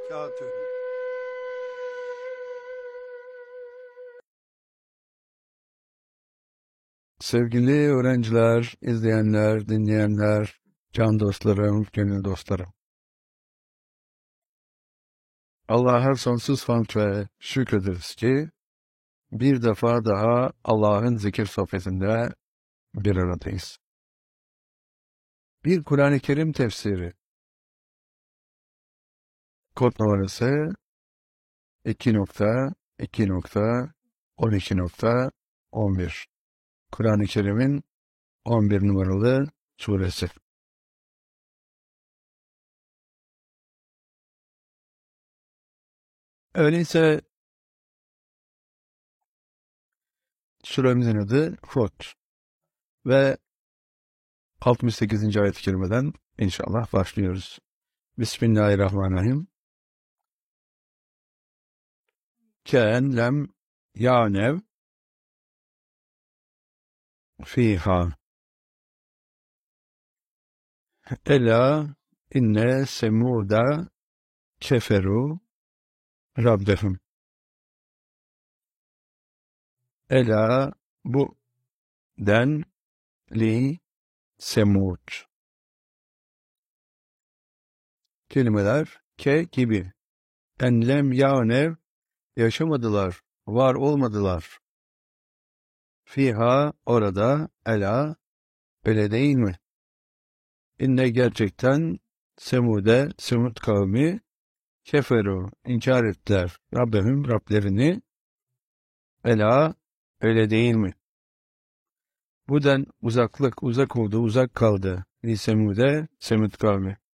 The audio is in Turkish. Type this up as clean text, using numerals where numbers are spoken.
وبركاته. Sevgili öğrenciler, izleyenler, dinleyenler, can dostlarım, gönül dostlarım. Allah'a sonsuz hamd ve şükrederiz ki bir defa daha Allah'ın zikir sohbetinde bir aradayız. Bir Kur'an-ı Kerim tefsiri. Kod numarası 2.2.12.11. Kur'an-ı Kerim'in 11 numaralı suresi. Öyleyse suremizin adı Hud ve 68. ayet-i kerimeden inşallah başlıyoruz. Bismillahirrahmanirrahim. Kâen lem yânev fîhâ. Ela inne semûda keferû rabbehum. Ela bu den li semûd. Kelimeler ke gibi. Enlem yânev yaşamadılar, var olmadılar. Fiha orada, ela öyle değil mi? İnne gerçekten Semud kavmi keferu inkar ettiler. Rabbehum Rablerini, ela öyle değil mi? Buden uzak oldu, uzak kaldı. Semud kavmi.